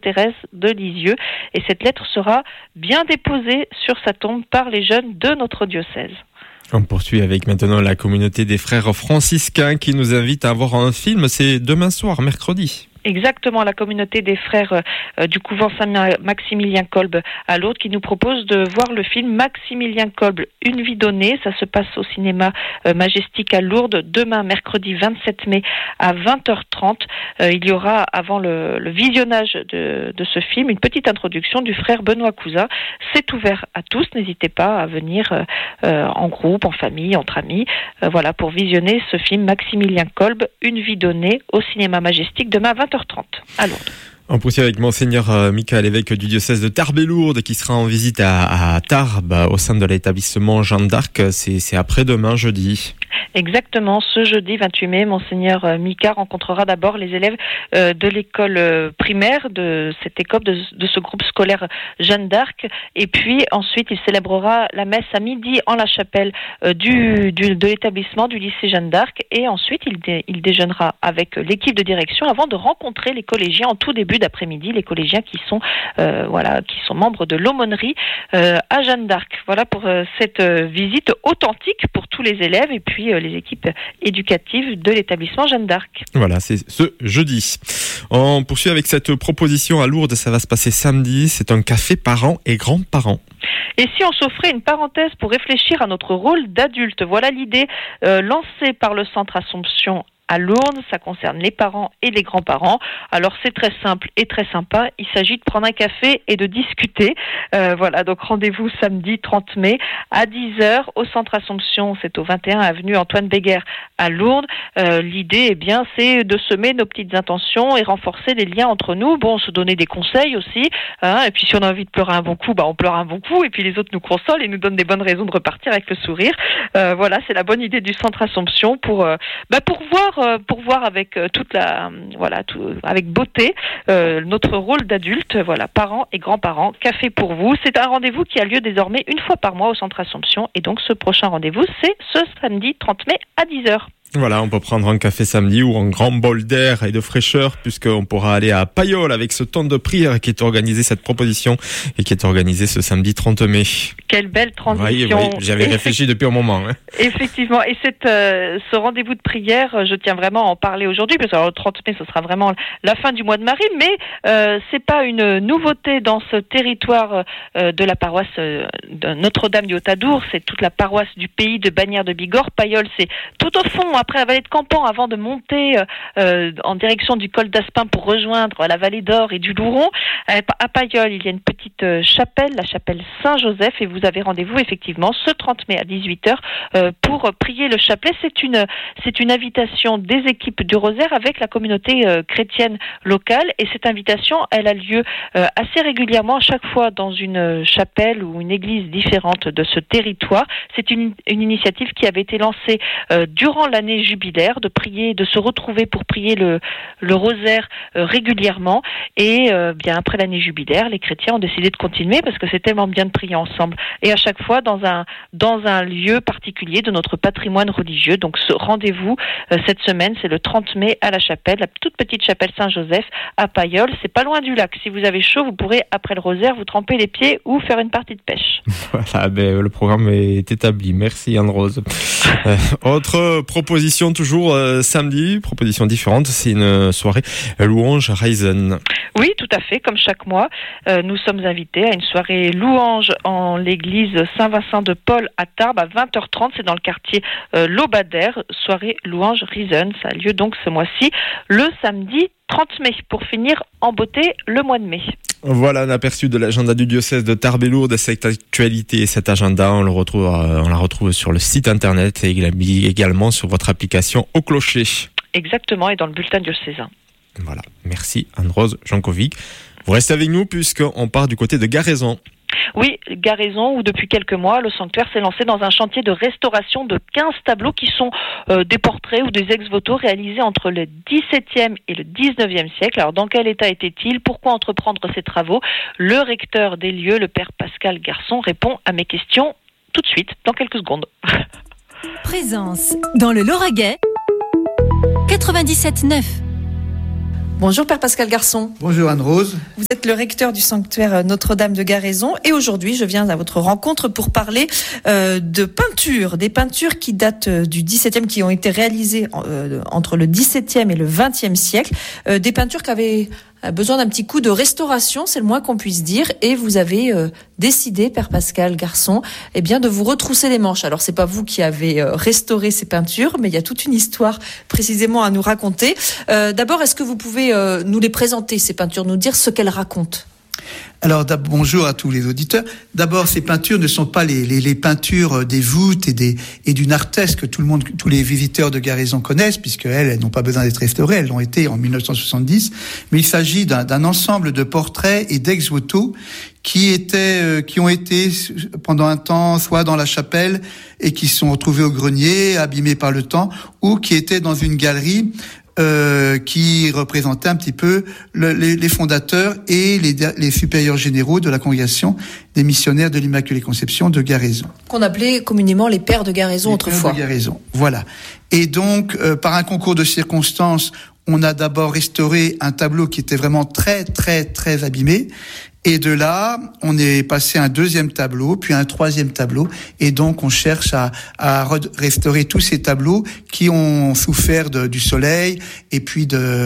Thérèse de Lisieux. Et cette lettre sera bien déposée sur sa tombe par les jeunes de notre diocèse. On poursuit avec maintenant la communauté des frères franciscains qui nous invite à voir un film. C'est demain soir, mercredi. Exactement, la communauté des frères du couvent Saint-Maximilien Kolbe à Lourdes qui nous propose de voir le film Maximilien Kolbe, Une vie donnée. Ça se passe au cinéma Majestic à Lourdes demain, mercredi 27 mai à 20h30. Il y aura, avant le visionnage de ce film, une petite introduction du frère Benoît Cousin. C'est ouvert à tous, n'hésitez pas à venir en groupe, en famille, entre amis, voilà, pour visionner ce film Maximilien Kolbe, Une vie donnée au cinéma Majestic demain à 20h30 à Lourdes. On poursuit avec Monseigneur Michael, évêque du diocèse de Tarbes et Lourdes, qui sera en visite à Tarbes au sein de l'établissement Jeanne d'Arc. C'est après-demain, jeudi. Exactement, ce jeudi 28 mai, Monseigneur Mika rencontrera d'abord les élèves de l'école primaire de cette école, de ce groupe scolaire Jeanne d'Arc, et puis ensuite il célébrera la messe à midi en la chapelle de l'établissement du lycée Jeanne d'Arc, et ensuite il déjeunera avec l'équipe de direction avant de rencontrer les collégiens en tout début d'après-midi, les collégiens qui sont membres de l'aumônerie à Jeanne d'Arc. Voilà pour cette visite authentique pour tous les élèves et puis les équipes éducatives de l'établissement Jeanne d'Arc. Voilà, c'est ce jeudi. On poursuit avec cette proposition à Lourdes, ça va se passer samedi. C'est un café parents et grands-parents. Et si on s'offrait une parenthèse pour réfléchir à notre rôle d'adulte? Voilà l'idée lancée par le Centre Assomption à Lourdes, ça concerne les parents et les grands-parents. Alors c'est très simple et très sympa, il s'agit de prendre un café et de discuter. Voilà, donc rendez-vous samedi 30 mai à 10h au Centre Assomption, c'est au 21 avenue Antoine Béguer à Lourdes. L'idée, c'est de semer nos petites intentions et renforcer les liens entre nous. Bon, se donner des conseils aussi, hein, et puis si on a envie de pleurer un bon coup, on pleure un bon coup, et puis les autres nous consolent et nous donnent des bonnes raisons de repartir avec le sourire. Voilà, c'est la bonne idée du Centre Assomption pour voir avec avec beauté notre rôle d'adulte, voilà, parents et grands-parents. Café pour vous, c'est un rendez-vous qui a lieu désormais une fois par mois au Centre Assomption, et donc ce prochain rendez-vous, c'est ce samedi 30 mai à 10h. Voilà, on peut prendre un café samedi ou un grand bol d'air et de fraîcheur, puisqu'on pourra aller à Payolle avec ce temps de prière qui est organisé, cette proposition, et qui est organisée ce samedi 30 mai. Quelle belle transition. Oui, j'avais réfléchi depuis un moment. Hein. Effectivement, et ce rendez-vous de prière, je tiens vraiment à en parler aujourd'hui, parce que le 30 mai, ce sera vraiment la fin du mois de Marie, mais c'est pas une nouveauté dans ce territoire de la paroisse de Notre-Dame du Haut-Adour, c'est toute la paroisse du pays de Bagnères de Bigorre. Payolle, c'est tout au fond, après la vallée de Campan, avant de monter en direction du col d'Aspin pour rejoindre la vallée d'Or et du Louron. À Payolle, il y a une petite chapelle, la chapelle Saint-Joseph, et vous avez rendez-vous effectivement ce 30 mai à 18h pour prier le chapelet. C'est une invitation des équipes du Rosaire avec la communauté chrétienne locale, et cette invitation, elle a lieu assez régulièrement, à chaque fois dans une chapelle ou une église différente de ce territoire. C'est une initiative qui avait été lancée durant l'année jubilaire, de se retrouver pour prier le rosaire régulièrement, et bien après l'année jubilaire, les chrétiens ont décidé de continuer parce que c'est tellement bien de prier ensemble, et à chaque fois dans un lieu particulier de notre patrimoine religieux. Donc ce rendez-vous cette semaine, c'est le 30 mai à la chapelle, la toute petite chapelle Saint-Joseph à Payolle. C'est pas loin du lac. Si vous avez chaud, vous pourrez après le rosaire vous tremper les pieds ou faire une partie de pêche. Voilà, le programme est établi. Merci Anne-Rose. Autre proposition toujours samedi, proposition différente, c'est une soirée louange Risen. Oui, tout à fait, comme chaque mois, nous sommes invités à une soirée louange en l'église Saint-Vincent de Paul à Tarbes à 20h30, c'est dans le quartier Lobadère, soirée louange Risen. Ça a lieu donc ce mois-ci, le samedi 30 mai, pour finir en beauté le mois de mai. Voilà un aperçu de l'agenda du diocèse de Tarbes et Lourdes. Cette actualité et cet agenda, on la retrouve sur le site internet et également sur votre application Au Clocher. Exactement, et dans le bulletin diocésain. Voilà, merci Anne-Rose Jankovic. Vous restez avec nous puisqu'on part du côté de Garaison. Oui, Garaison, où depuis quelques mois, le sanctuaire s'est lancé dans un chantier de restauration de 15 tableaux qui sont des portraits ou des ex-voto réalisés entre le XVIIe et le XIXe siècle. Alors, dans quel état étaient-ils? Pourquoi entreprendre ces travaux? Le recteur des lieux, le père Pascal Garçon, répond à mes questions tout de suite, dans quelques secondes. Présence dans le Lauragais, 97.9. Bonjour Père Pascal Garçon. Bonjour Anne-Rose. Vous êtes le recteur du sanctuaire Notre-Dame de Garaison et aujourd'hui je viens à votre rencontre pour parler de peintures, des peintures qui datent du XVIIe, qui ont été réalisées entre le XVIIe et le XXe siècle, des peintures qui avaient besoin d'un petit coup de restauration, c'est le moins qu'on puisse dire, et vous avez décidé, Père Pascal Garçon, eh bien de vous retrousser les manches. Alors c'est pas vous qui avez restauré ces peintures, mais il y a toute une histoire précisément à nous raconter. D'abord, est-ce que vous pouvez nous les présenter, ces peintures, nous dire ce qu'elles racontent ? Alors bonjour à tous les auditeurs. D'abord, ces peintures ne sont pas les peintures des voûtes et d'une artesse que tous les visiteurs de Garaison connaissent, puisque elles n'ont pas besoin d'être restaurées, elles l'ont été en 1970. Mais il s'agit d'un ensemble de portraits et d'ex-voto qui ont été pendant un temps soit dans la chapelle et qui sont retrouvés au grenier, abîmés par le temps, ou qui étaient dans une galerie qui représentait un petit peu les fondateurs et les supérieurs généraux de la congrégation des missionnaires de l'Immaculée Conception de Garaison. Qu'on appelait communément les pères de Garaison autrefois. Les pères de Garaison, voilà. Et donc, par un concours de circonstances, on a d'abord restauré un tableau qui était vraiment très, très, très abîmé. Et de là, on est passé à un deuxième tableau, puis à un troisième tableau. Et donc, on cherche à restaurer tous ces tableaux qui ont souffert du soleil et puis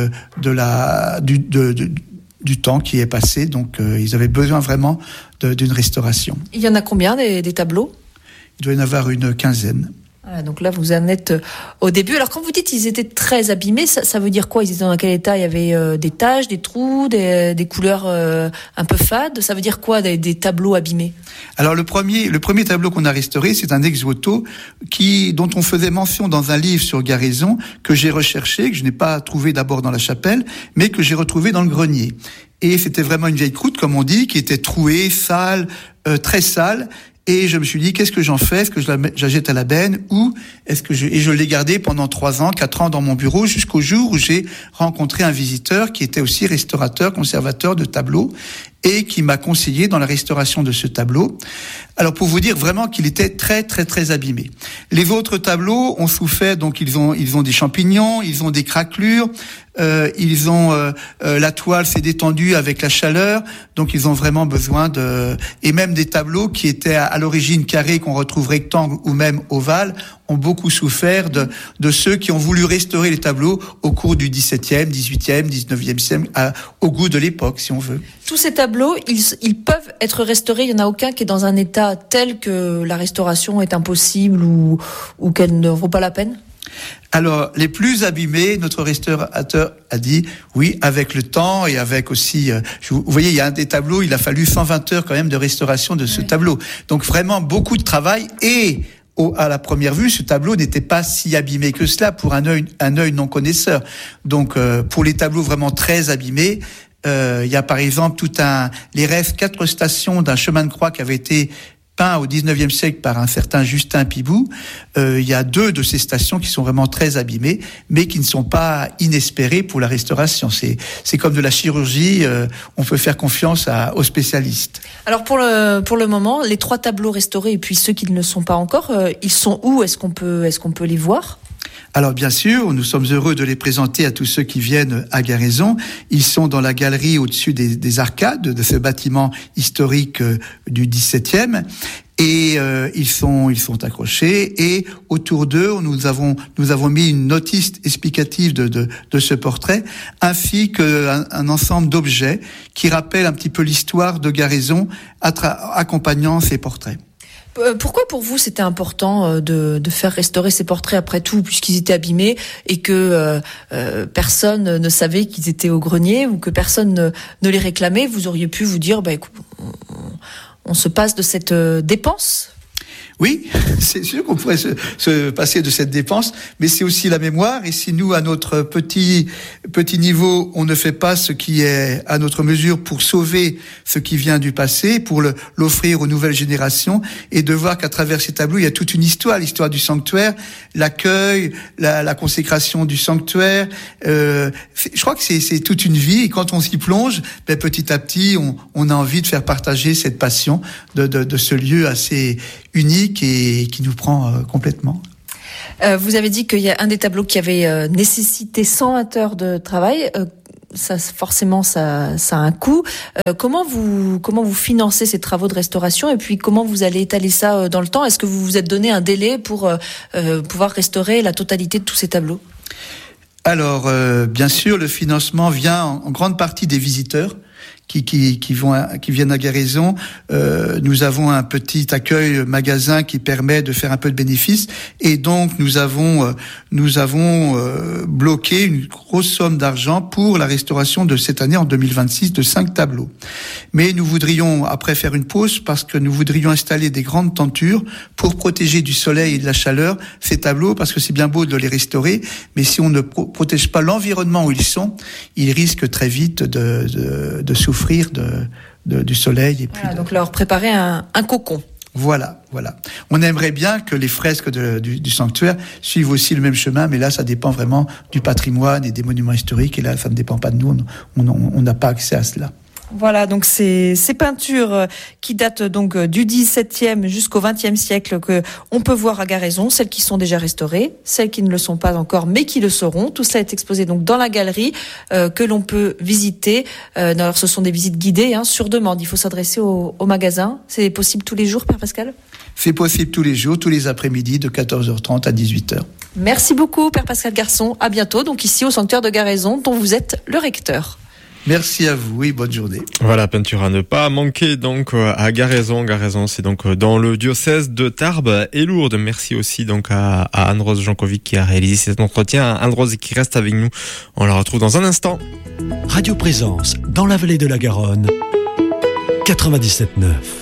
du temps qui est passé. Donc, ils avaient besoin vraiment d'une restauration. Il y en a combien des tableaux ? Il doit y en avoir une quinzaine. Voilà, donc là, vous en êtes au début. Alors, quand vous dites qu'ils étaient très abîmés, ça veut dire quoi ? Ils étaient dans quel état ? Il y avait des taches, des trous, des couleurs un peu fades. Ça veut dire quoi, des tableaux abîmés ? Alors, le premier tableau qu'on a restauré, c'est un ex-voto dont on faisait mention dans un livre sur Garaison que j'ai recherché, que je n'ai pas trouvé d'abord dans la chapelle, mais que j'ai retrouvé dans le grenier. Et c'était vraiment une vieille croûte, comme on dit, qui était trouée, sale, très sale. Et je me suis dit, qu'est-ce que j'en fais ? Est-ce que je la jette à la benne ou et je l'ai gardé pendant 3 ans, 4 ans dans mon bureau jusqu'au jour où j'ai rencontré un visiteur qui était aussi restaurateur, conservateur de tableaux et qui m'a conseillé dans la restauration de ce tableau. Alors pour vous dire vraiment qu'il était très très très abîmé. Les autres tableaux ont souffert, donc ils ont des champignons, ils ont des craquelures, la toile s'est détendue avec la chaleur, donc ils ont vraiment besoin et même des tableaux qui étaient à l'origine carrés qu'on retrouve rectangles ou même ovales ont beaucoup souffert de ceux qui ont voulu restaurer les tableaux au cours du XVIIe, XVIIIe, XIXe siècle, au goût de l'époque, si on veut. Tous ces tableaux, ils peuvent être restaurés. Il n'y en a aucun qui est dans un état tel que la restauration est impossible ou qu'elle ne vaut pas la peine ? Alors, les plus abîmés, notre restaurateur a dit, oui, avec le temps et avec aussi, vous voyez, il y a un des tableaux, il a fallu 120 heures quand même de restauration de ce tableau. Donc vraiment beaucoup de travail et à la première vue, ce tableau n'était pas si abîmé que cela pour un œil non connaisseur. Donc, pour les tableaux vraiment très abîmés, il y a par exemple les restes 4 stations d'un chemin de croix qui avait été peint au 19e siècle par un certain Justin Pibou. Il y a 2 de ces stations qui sont vraiment très abîmées, mais qui ne sont pas inespérées pour la restauration. C'est comme de la chirurgie, on peut faire confiance aux spécialistes. Alors pour le moment, les 3 tableaux restaurés et puis ceux qui ne le sont pas encore, ils sont où ? Est-ce qu'on peut les voir ? Alors bien sûr, nous sommes heureux de les présenter à tous ceux qui viennent à Garaison. Ils sont dans la galerie au-dessus des arcades de ce bâtiment historique du XVIIe. Et ils sont accrochés et autour d'eux nous avons mis une notice explicative de ce portrait ainsi qu'un ensemble d'objets qui rappellent un petit peu l'histoire de Garaison accompagnant ces portraits. Pourquoi pour vous c'était important de faire restaurer ces portraits après tout, puisqu'ils étaient abîmés et que personne ne savait qu'ils étaient au grenier ou que personne ne les réclamait? Vous auriez pu vous dire, écoute, on se passe de cette dépense. Oui, c'est sûr qu'on pourrait se passer de cette dépense, mais c'est aussi la mémoire. Et si nous, à notre petit niveau, on ne fait pas ce qui est à notre mesure pour sauver ce qui vient du passé, pour l'offrir aux nouvelles générations, et de voir qu'à travers ces tableaux, il y a toute une histoire, l'histoire du sanctuaire, l'accueil, la consécration du sanctuaire. Je crois que c'est toute une vie. Et quand on s'y plonge, petit à petit, on a envie de faire partager cette passion de ce lieu assez unique et qui nous prend complètement. Vous avez dit qu'il y a un des tableaux qui avait nécessité 120 heures de travail. ça forcément ça a un coût. Comment vous financez ces travaux de restauration et puis comment vous allez étaler ça dans le temps? Est-ce que vous vous êtes donné un délai pour pouvoir restaurer la totalité de tous ces tableaux? Alors, bien sûr, le financement vient en grande partie des visiteurs qui viennent à Garaison. Nous avons un petit accueil magasin qui permet de faire un peu de bénéfice, et donc nous avons bloqué une grosse somme d'argent pour la restauration de cette année en 2026 de 5 tableaux. Mais nous voudrions après faire une pause parce que nous voudrions installer des grandes tentures pour protéger du soleil et de la chaleur ces tableaux, parce que c'est bien beau de les restaurer, mais si on ne protège pas l'environnement où ils sont, ils risquent très vite de souffrir du soleil. Et puis donc leur préparer un cocon. Voilà. On aimerait bien que les fresques du sanctuaire suivent aussi le même chemin, mais là, ça dépend vraiment du patrimoine et des monuments historiques, et là, ça ne dépend pas de nous, on n'a pas accès à cela. Voilà, donc ces peintures qui datent donc du XVIIe jusqu'au XXe siècle que on peut voir à Garaison, celles qui sont déjà restaurées, celles qui ne le sont pas encore mais qui le seront. Tout cela est exposé donc dans la galerie que l'on peut visiter. Alors ce sont des visites guidées sur demande. Il faut s'adresser au magasin. C'est possible tous les jours, Père Pascal ? C'est possible tous les jours, tous les après-midi de 14h30 à 18h. Merci beaucoup, Père Pascal Garçon. À bientôt, donc ici au sanctuaire de Garaison, dont vous êtes le recteur. Merci à vous et bonne journée. Voilà, peinture à ne pas manquer donc à Garaison. Garaison, c'est donc dans le diocèse de Tarbes et Lourdes. Merci aussi donc à Anne-Rose Jankovic qui a réalisé cet entretien. Anne-Rose qui reste avec nous. On la retrouve dans un instant. Radio Présence dans la vallée de la Garonne, 97.9.